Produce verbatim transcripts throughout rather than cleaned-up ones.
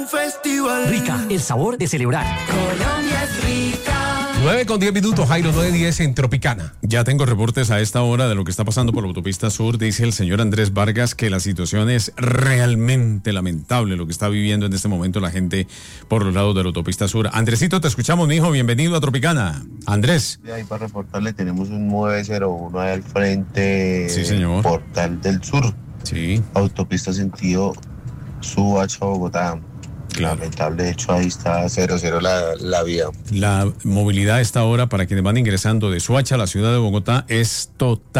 festival. Rica, el sabor de celebrar. Colombia es rica. nueve con diez minutos, Jairo, nueve diez en Tropicana. Ya tengo reportes a esta hora de lo que está pasando por la autopista sur. Dice el señor Andrés Vargas que la situación es realmente lamentable lo que está viviendo en este momento la gente por los lados de la autopista sur. Andresito, te escuchamos, mijo, bienvenido a Tropicana. Andrés. Ahí para reportarle tenemos un nueve cero uno ahí al frente. Sí, señor. Portal del Sur. Sí. Autopista sentido Suacha, Bogotá. Claro. Lamentable, de hecho ahí está cero cero la, la vía. La movilidad a esta hora para quienes van ingresando de Soacha a la ciudad de Bogotá es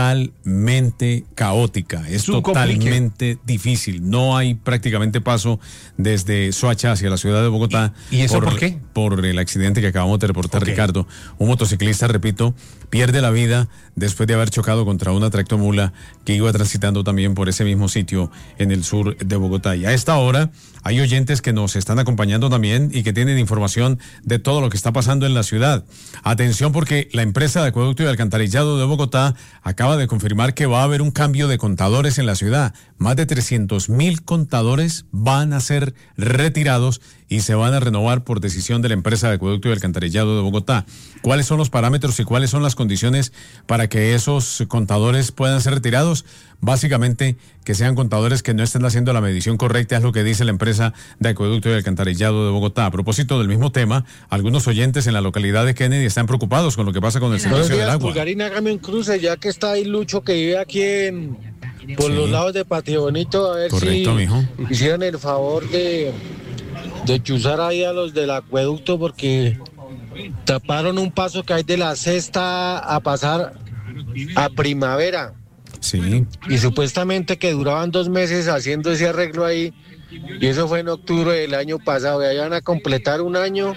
totalmente caótica, es, es totalmente complique. difícil. No hay prácticamente paso desde Soacha hacia la ciudad de Bogotá. ¿Y, y eso por, por qué? Por el accidente que acabamos de reportar, okay. Ricardo. Un motociclista, repito, pierde la vida después de haber chocado contra una tractomula que iba transitando también por ese mismo sitio en el sur de Bogotá. Y a esta hora hay oyentes que nos están acompañando también y que tienen información de todo lo que está pasando en la ciudad. Atención, porque la empresa de acueducto y alcantarillado de Bogotá acaba de confirmar que va a haber un cambio de contadores en la ciudad. Más de trescientos mil contadores van a ser retirados y se van a renovar por decisión de la empresa de acueducto y alcantarillado de Bogotá. ¿Cuáles son los parámetros y cuáles son las condiciones para que esos contadores puedan ser retirados? Básicamente, que sean contadores que no estén haciendo la medición correcta, es lo que dice la empresa de acueducto y alcantarillado de Bogotá. A propósito del mismo tema, algunos oyentes en la localidad de Kennedy están preocupados con lo que pasa con el servicio del agua. Pulgarín, hágame un cruce, ya que está ahí Lucho, que vive aquí en, por sí. los lados de Patio Bonito, a ver Correcto, si mijo. hicieran el favor de, de chuzar ahí a los del acueducto, porque taparon un paso que hay de la Sexta a pasar a Primavera. Sí. Y supuestamente que duraban dos meses haciendo ese arreglo ahí, y eso fue en octubre del año pasado, y allá van a completar un año,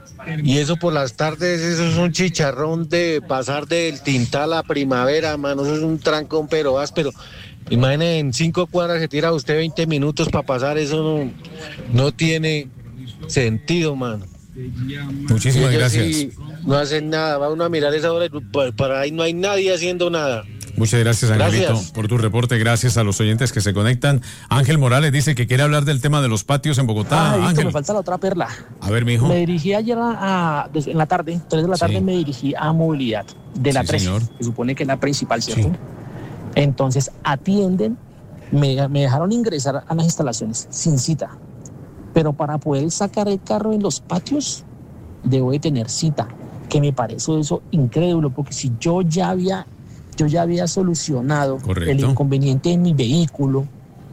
y eso por las tardes, eso es un chicharrón de pasar del Tintal a Primavera, mano, eso es un trancón pero áspero. Imagínense, en cinco cuadras se tira usted veinte minutos para pasar, eso no, no tiene sentido, mano. Muchísimas gracias. Sí, no hacen nada, va uno a mirar esa hora y para ahí no hay nadie haciendo nada. Muchas gracias, Angelito, gracias. por tu reporte. Gracias a los oyentes que se conectan. Ángel Morales dice que quiere hablar del tema de los patios en Bogotá. Ah, Ángel, me falta la otra perla. A ver, mijo. Me dirigí ayer a, a, en la tarde, tres de la tarde, sí. me dirigí a movilidad de la sí, tres, señor. se supone que es la principal, ¿cierto? Sí. Entonces, atienden, me, me dejaron ingresar a las instalaciones sin cita, pero para poder sacar el carro en los patios, debo de tener cita, que me parece eso incrédulo, porque si yo ya había... Yo ya había solucionado Correcto. el inconveniente de mi vehículo.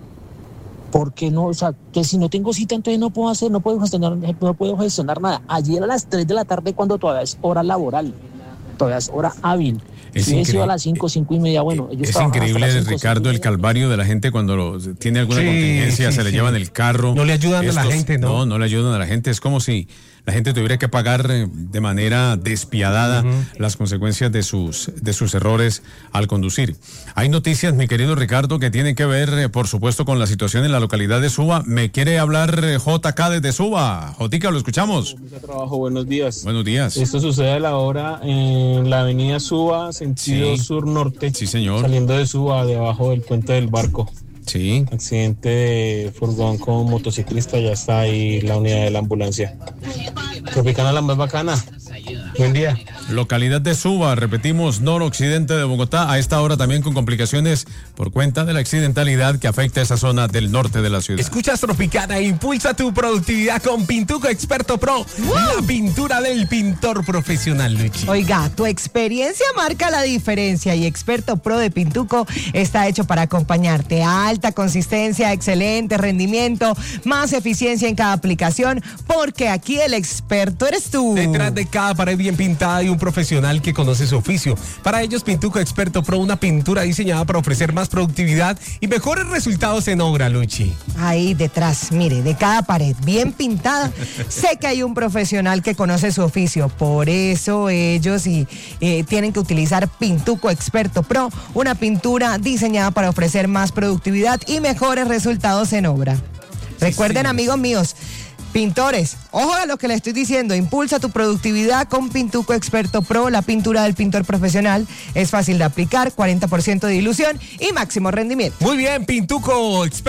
¿Por qué no? O sea, que si no tengo cita, entonces no puedo hacer, no puedo gestionar, no puedo gestionar nada. Ayer a las tres de la tarde, cuando todavía es hora laboral, todavía es hora hábil. Es si increíble. A las cinco, cinco y media, bueno, ellos es increíble, cinco, Ricardo, el calvario de la gente cuando lo, tiene alguna sí, contingencia, sí, se sí. le llevan el carro. No le ayudan Estos, a la gente, ¿no? No, no le ayudan a la gente. Es como si la gente tuviera que pagar de manera despiadada uh-huh. las consecuencias de sus, de sus errores al conducir. Hay noticias, mi querido Ricardo, que tienen que ver, por supuesto, con la situación en la localidad de Suba. Me quiere hablar J K desde Suba. Jotica, lo escuchamos. Mucho trabajo, buenos días. Buenos días. Esto sucede a la hora en la avenida Suba, sentido sí. sur-norte. Sí, señor. Saliendo de Suba, debajo del puente del barco. Sí. Accidente de furgón con motociclista, ya está ahí la unidad de la ambulancia. Tropicana, la más bacana. Buen día. Localidad de Suba, repetimos, noroccidente de Bogotá, a esta hora también con complicaciones por cuenta de la accidentalidad que afecta a esa zona del norte de la ciudad. Escuchas Tropicana, impulsa tu productividad con Pintuco Experto Pro, ¡wow! La pintura del pintor profesional, Luchi. Oiga, tu experiencia marca la diferencia y Experto Pro de Pintuco está hecho para acompañarte. Alta consistencia, excelente rendimiento, más eficiencia en cada aplicación, porque aquí el experto eres tú. Detrás de cada pared bien pintada hay un profesional que conoce su oficio. Para ellos, Pintuco Experto Pro, una pintura diseñada para ofrecer más productividad y mejores resultados en obra, Luchi. Ahí detrás, mire, de cada pared bien pintada, sé que hay un profesional que conoce su oficio. Por eso ellos y, eh, tienen que utilizar Pintuco Experto Pro, una pintura diseñada para ofrecer más productividad y mejores resultados en obra. Recuerden, sí, amigos míos, pintores, ojo a lo que les estoy diciendo, impulsa tu productividad con Pintuco Experto Pro, la pintura del pintor profesional. Es fácil de aplicar, cuarenta por ciento de dilución y máximo rendimiento. Muy bien, Pintuco Experto